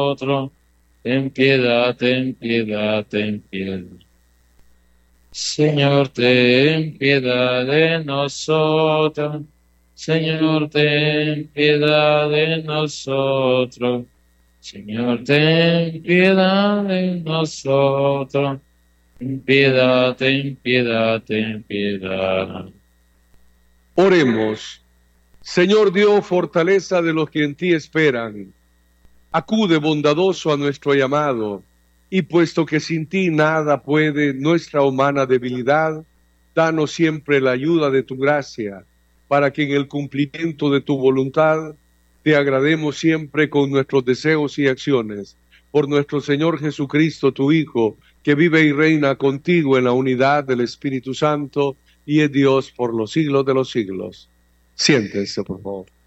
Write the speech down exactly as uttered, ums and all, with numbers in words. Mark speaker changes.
Speaker 1: nosotros. Ten piedad, ten piedad, ten piedad. Señor, ten piedad de nosotros. Señor, ten piedad de nosotros. Señor, ten piedad de nosotros. Ten piedad, ten piedad, ten piedad.
Speaker 2: Oremos. Señor Dios, fortaleza de los que en ti esperan, acude bondadoso a nuestro llamado, y puesto que sin ti nada puede nuestra humana debilidad, danos siempre la ayuda de tu gracia, para que en el cumplimiento de tu voluntad te agrademos siempre con nuestros deseos y acciones. Por nuestro Señor Jesucristo, tu Hijo, que vive y reina contigo en la unidad del Espíritu Santo, y es Dios por los siglos de los siglos. Siéntense, por favor.